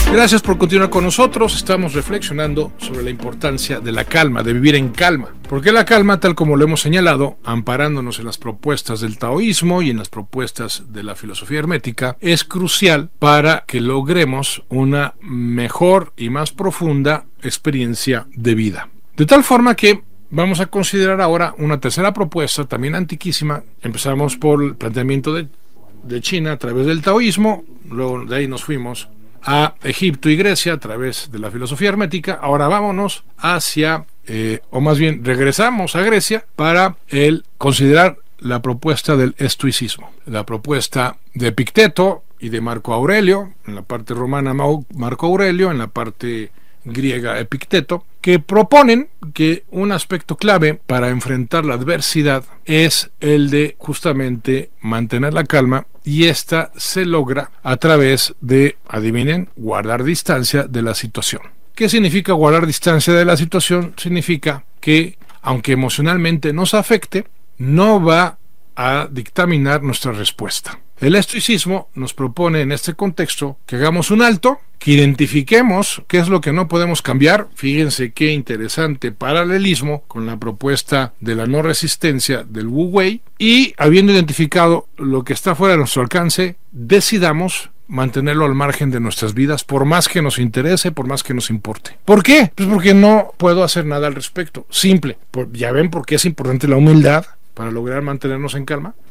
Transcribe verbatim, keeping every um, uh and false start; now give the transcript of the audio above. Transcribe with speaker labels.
Speaker 1: Gracias por continuar con nosotros. Estamos reflexionando sobre la importancia de la calma, de vivir en calma. Porque la calma, tal como lo hemos señalado, amparándonos en las propuestas del taoísmo y en las propuestas de la filosofía hermética, es crucial para que logremos una mejor y más profunda experiencia de vida. De tal forma que vamos a considerar ahora una tercera propuesta, también antiquísima. Empezamos por el planteamiento de, de China a través del taoísmo, luego de ahí nos fuimos a Egipto y Grecia a través de la filosofía hermética. Ahora vámonos hacia, eh, o más bien regresamos a Grecia para el considerar la propuesta del estoicismo, la propuesta de Epicteto y de Marco Aurelio, en la parte romana Marco Aurelio, en la parte griega Epicteto, que proponen que un aspecto clave para enfrentar la adversidad es el de justamente mantener la calma, y esta se logra a través de, adivinen, guardar distancia de la situación. ¿Qué significa guardar distancia de la situación? Significa que, aunque emocionalmente nos afecte, no va a dictaminar nuestra respuesta. El estoicismo nos propone en este contexto que hagamos un alto, que identifiquemos qué es lo que no podemos cambiar. Fíjense qué interesante paralelismo con la propuesta de la no resistencia del Wu Wei, y habiendo identificado lo que está fuera de nuestro alcance, decidamos mantenerlo al margen de nuestras vidas, por más que nos interese, por más que nos importe. ¿Por qué? Pues porque no puedo hacer nada al respecto. Simple. Ya ven por qué es importante la humildad para lograr mantenernos en calma.